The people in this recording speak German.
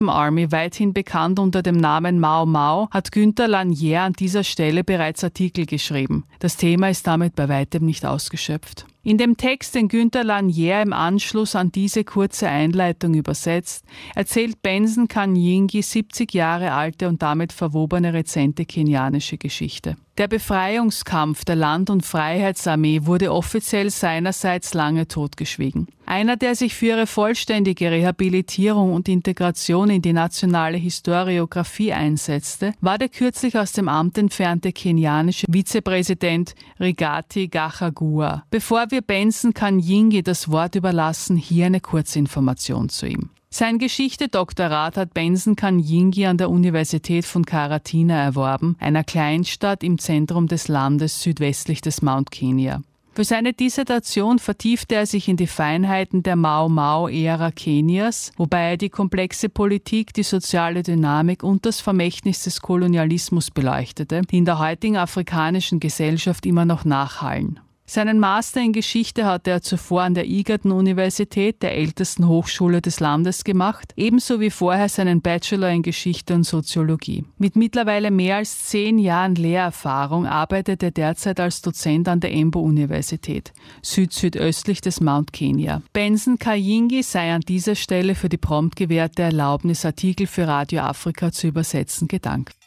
Army, weithin bekannt unter dem Namen Mau Mau, hat Günter Lanier an dieser Stelle bereits Artikel geschrieben. Das Thema ist damit bei weitem nicht ausgeschöpft. In dem Text, den Günter Lanier im Anschluss an diese kurze Einleitung übersetzt, erzählt Benson Kanyingi 70 Jahre alte und damit verwobene rezente kenianische Geschichte. Der Befreiungskampf der Land- und Freiheitsarmee wurde offiziell seinerseits lange totgeschwiegen. Einer, der sich für ihre vollständige Rehabilitierung und Integration in die nationale Historiographie einsetzte, war der kürzlich aus dem Amt entfernte kenianische Vizepräsident Rigathi Gachagua. Bevor wir Benson Kanyingi das Wort überlassen, hier eine Kurzinformation zu ihm. Sein Geschichte-Doktorat hat Benson Kanyingi an der Universität von Karatina erworben, einer Kleinstadt im Zentrum des Landes südwestlich des Mount Kenya. Für seine Dissertation vertiefte er sich in die Feinheiten der Mau-Mau-Ära Kenias, wobei er die komplexe Politik, die soziale Dynamik und das Vermächtnis des Kolonialismus beleuchtete, die in der heutigen afrikanischen Gesellschaft immer noch nachhallen. Seinen Master in Geschichte hatte er zuvor an der Egerton-Universität, der ältesten Hochschule des Landes, gemacht, ebenso wie vorher seinen Bachelor in Geschichte und Soziologie. Mit mittlerweile mehr als 10 Jahren Lehrerfahrung arbeitet er derzeit als Dozent an der Embu-Universität, südöstlich des Mount Kenya. Benson Kanyingi sei an dieser Stelle für die prompt gewährte Erlaubnis, Artikel für Radio Afrika zu übersetzen, gedankt.